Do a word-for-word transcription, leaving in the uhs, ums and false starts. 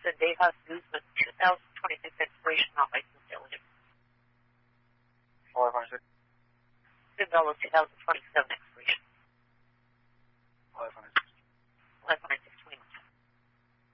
said Dejas Guzman, two thousand twenty-six expiration, not licensed eligible. Four five six. Gonzalez, two thousand twenty-seven expiration.